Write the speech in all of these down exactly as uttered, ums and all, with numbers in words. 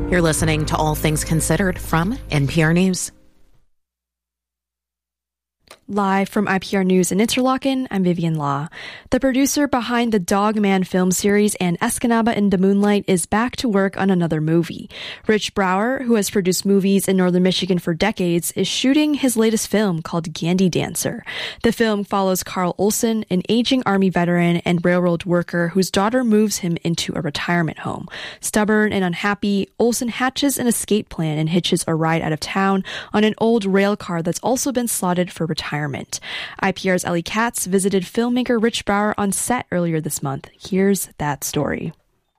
You're listening to All Things Considered from N P R News. Live from I P R News in Interlaken, I'm Vivian Law. The producer behind the Dog Man film series and Escanaba in the Moonlight is back to work on another movie. Rich Brower, who has produced movies in northern Michigan for decades, is shooting his latest film called Gandy Dancer. The film follows Carl Olson, an aging Army veteran and railroad worker whose daughter moves him into a retirement home. Stubborn and unhappy, Olson hatches an escape plan and hitches a ride out of town on an old rail car that's also been slotted for retirement. I P R's Ellie Katz visited filmmaker Rich Brower on set earlier this month. Here's that story.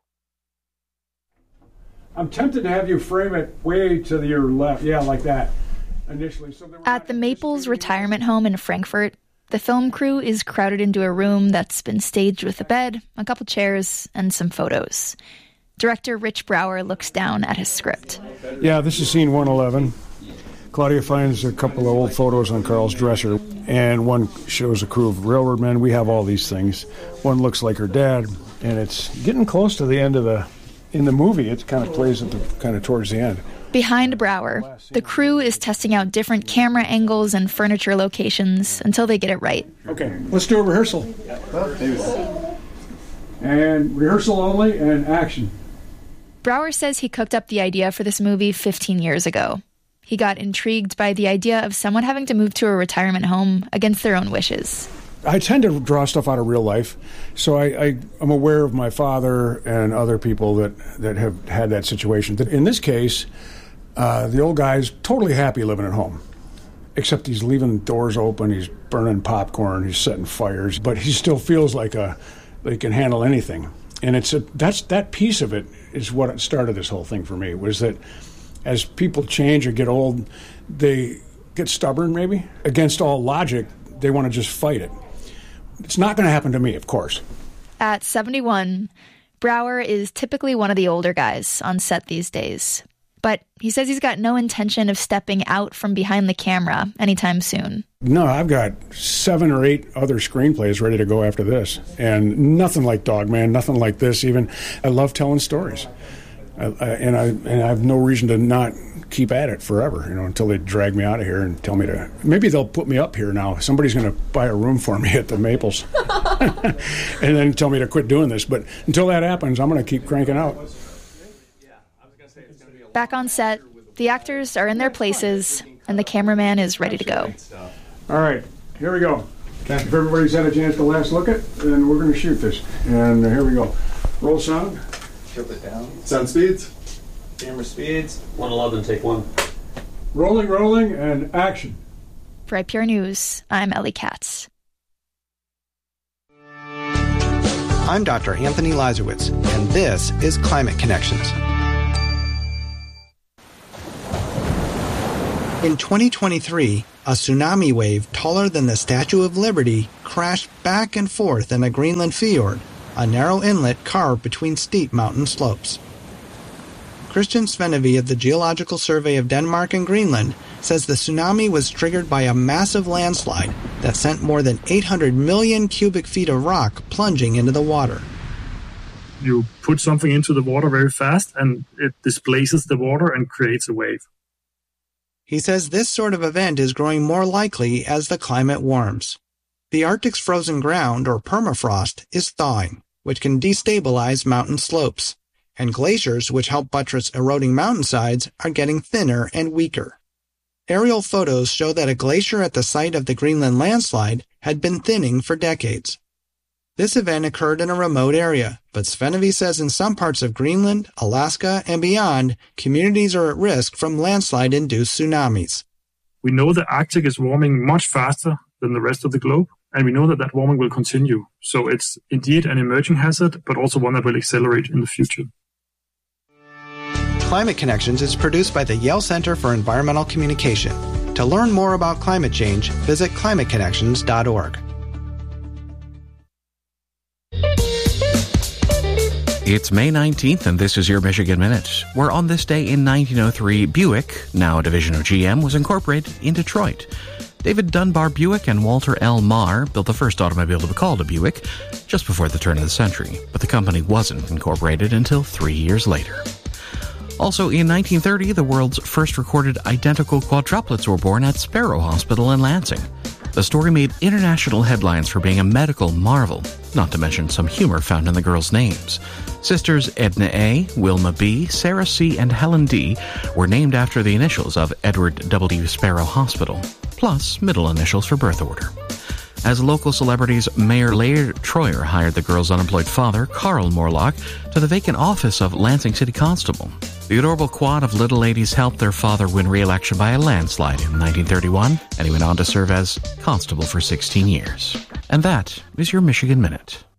I'm tempted to have you frame it way to your left. Yeah, like that. Initially. So At the Maples retirement home in Frankfurt, the film crew is crowded into a room that's been staged with a bed, a couple chairs, and some photos. Director Rich Brower looks down at his script. Yeah, this is scene one eleven. Claudia finds a couple of old photos on Carl's dresser, and one shows a crew of railroad men. We have all these things. One looks like her dad, and it's getting close to the end of the, in the movie, it kind of plays at the, kind of towards the end. Behind Brower, the crew is testing out different camera angles and furniture locations until they get it right. Okay, let's do a rehearsal. And rehearsal only, and action. Brower says he cooked up the idea for this movie fifteen years ago. He got intrigued by the idea of someone having to move to a retirement home against their own wishes. I tend to draw stuff out of real life, so I, I, I'm aware of my father and other people that, that have had that situation. In this case, uh, the old guy's totally happy living at home, except he's leaving doors open, he's burning popcorn, he's setting fires, but he still feels like a, like he can handle anything. And it's a, that's that piece of it is what started this whole thing for me, was that as people change or get old, they get stubborn maybe. Against all logic, they want to just fight it. It's not going to happen to me, of course. At seventy-one, Brower is typically one of the older guys on set these days. But he says he's got no intention of stepping out from behind the camera anytime soon. No, I've got seven or eight other screenplays ready to go after this. And nothing like Dog Man, nothing like this even. I love telling stories. I, I, and I and I have no reason to not keep at it forever, you know, until they drag me out of here and tell me to. Maybe they'll put me up here now. Somebody's going to buy a room for me at the Maples, and then tell me to quit doing this. But until that happens, I'm going to keep cranking out. Back on set, the actors are in their places, and the cameraman is ready to go. All right, here we go. If everybody's had a chance to last look at, then we're going to shoot this. And here we go. Roll sound. Strip it down. Sound speeds. Camera speeds. one eleven, take one. Rolling, rolling, and action. For I P R News, I'm Ellie Katz. I'm Doctor Anthony Lazarowitz, and this is Climate Connections. In twenty twenty-three, a tsunami wave taller than the Statue of Liberty crashed back and forth in a Greenland fjord, a narrow inlet carved between steep mountain slopes. Christian Svenevy of the Geological Survey of Denmark and Greenland says the tsunami was triggered by a massive landslide that sent more than eight hundred million cubic feet of rock plunging into the water. You put something into the water very fast and it displaces the water and creates a wave. He says this sort of event is growing more likely as the climate warms. The Arctic's frozen ground, or permafrost, is thawing, which can destabilize mountain slopes, and glaciers, which help buttress eroding mountainsides, are getting thinner and weaker. Aerial photos show that a glacier at the site of the Greenland landslide had been thinning for decades. This event occurred in a remote area, but Svenevy says in some parts of Greenland, Alaska, and beyond, communities are at risk from landslide-induced tsunamis. We know the Arctic is warming much faster than the rest of the globe, and we know that that warming will continue. So it's indeed an emerging hazard, but also one that will accelerate in the future. Climate Connections is produced by the Yale Center for Environmental Communication. To learn more about climate change, visit climate connections dot org. It's May nineteenth, and this is your Michigan Minute, where on this day in nineteen oh three, Buick, now a division of G M, was incorporated in Detroit. David Dunbar Buick and Walter L. Marr built the first automobile to be called a Buick just before the turn of the century, but the company wasn't incorporated until three years later. Also in nineteen thirty, the world's first recorded identical quadruplets were born at Sparrow Hospital in Lansing. The story made international headlines for being a medical marvel, not to mention some humor found in the girls' names. Sisters Edna A., Wilma B., Sarah C., and Helen D. were named after the initials of Edward W. Sparrow Hospital, plus middle initials for birth order. As local celebrities, Mayor Laird Troyer hired the girls' unemployed father, Carl Morlock, to the vacant office of Lansing City Constable. The adorable quad of little ladies helped their father win re-election by a landslide in nineteen thirty-one, and he went on to serve as constable for sixteen years. And that is your Michigan Minute.